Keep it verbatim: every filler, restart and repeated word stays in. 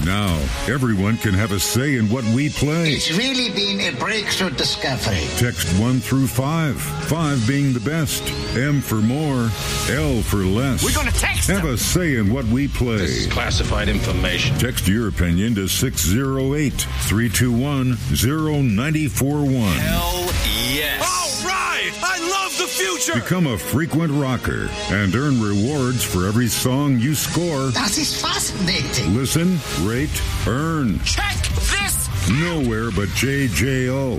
Now, everyone can have a say in what we play. It's really been a breakthrough discovery. Text one through five. Five being the best. M for more. L for less. We're going to text Have them. a say in what we play. This is classified information. Text your opinion to six oh eight, three two one, oh nine four one. Hell yes. All right. I love the future. Become a frequent rocker and earn rewards for every song you score. That is fascinating. Listen, rate, earn. Check this. Nowhere but J J O.